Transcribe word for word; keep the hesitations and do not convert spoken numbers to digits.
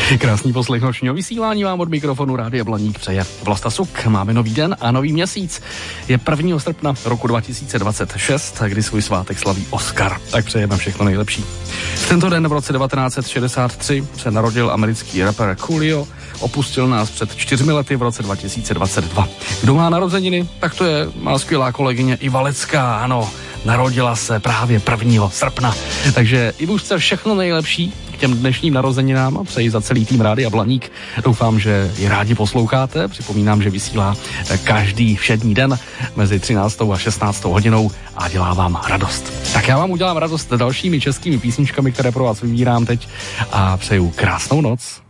Krásný poslech nočního vysílání vám od mikrofonu Rádia Blaník přeje Vlasta Suk. Máme nový den a nový měsíc. Je prvního srpna roku dva tisíce dvacet šest, kdy svůj svátek slaví Oscar. Tak přejeme všechno nejlepší. V tento den v roce devatenáct set šedesát tři se narodil americký rapper Coolio. Opustil nás před čtyřmi lety v roce dva tisíce dvacet dva. Kdo má narozeniny, tak to je má skvělá kolegyně Iva Lecká, ano. Narodila se právě prvního srpna. Takže Ivušce všechno nejlepší k těm dnešním narozeninám a přeji za celý tým Rádia Blaník. Doufám, že ji rádi posloucháte. Připomínám, že vysílá každý všední den mezi třináctou a šestnáctou hodinou a dělá vám radost. Tak já vám udělám radost dalšími českými písničkami, které pro vás vybírám teď a přeju krásnou noc.